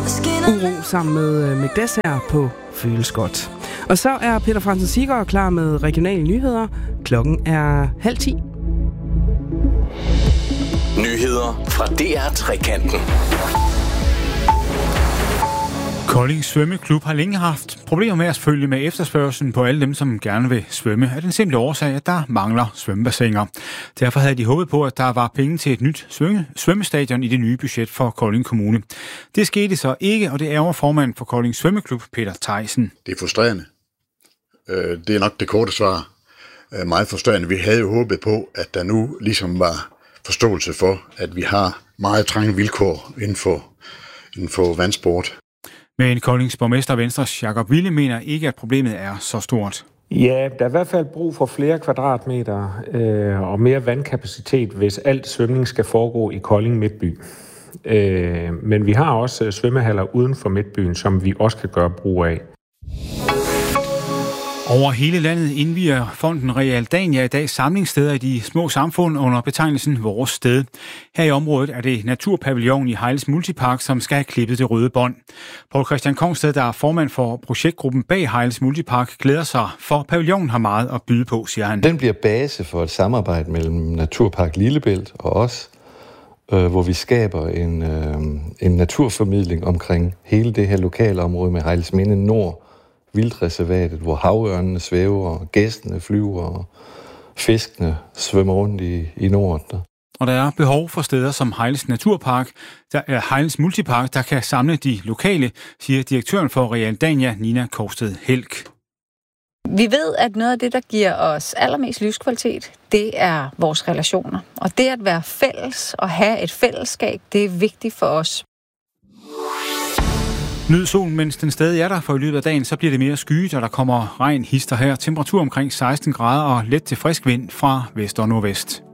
Uro sammen med Magdes her på Føles Godt. Og så er Peter Fransen Siggaard klar med regionale nyheder. Klokken er 9:30. Nyheder fra DR Trekanten. Kolding Svømmeklub har længe haft problemer med at følge med efterspørgslen på alle dem, som gerne vil svømme, af den simple årsag, at der mangler svømmebassiner. Derfor havde de håbet på, at der var penge til et nyt svømmestadion i det nye budget for Kolding Kommune. Det skete så ikke, og det ærger formanden for Kolding Svømmeklub, Peter Theisen. Det er frustrerende. Det er nok det korte svar. Meget frustrerende. Vi havde jo håbet på, at der nu ligesom var forståelse for, at vi har meget trange vilkår inden for vandsport. Men Koldings borgmester Venstres Jakob Wille mener ikke, at problemet er så stort. Ja, der er i hvert fald brug for flere kvadratmeter og mere vandkapacitet, hvis alt svømning skal foregå i Kolding Midtby. Men vi har også svømmehaller uden for Midtbyen, som vi også kan gøre brug af. Over hele landet indvier fonden Realdania i dag samlingssteder i de små samfund under betegnelsen Vores Sted. Her i området er det Naturpavillon i Hejles Multipark, som skal have klippet det røde bånd. Poul Christian Kongsted, der er formand for projektgruppen bag Hejles Multipark, glæder sig, for pavillonen har meget at byde på, siger han. Den bliver base for et samarbejde mellem Naturpark Lillebælt og os, hvor vi skaber en naturformidling omkring hele det her lokale område med Hejlesminde Nord, vildreservatet, hvor havørnene svæver, og gæstene flyver, og fiskene svømmer rundt i Norden. Og der er behov for steder som Hejles Naturpark, der er Hejles Multipark, der kan samle de lokale, siger direktøren for Realdania, Nina Korsted Helk. Vi ved, at noget af det, der giver os allermest livskvalitet, det er vores relationer. Og det at være fælles og have et fællesskab, det er vigtigt for os. Nyd solen, mens den stadig er der, for i løbet af dagen, så bliver det mere skyet, og der kommer regn hister her. Temperatur omkring 16 grader og let til frisk vind fra vest og nordvest.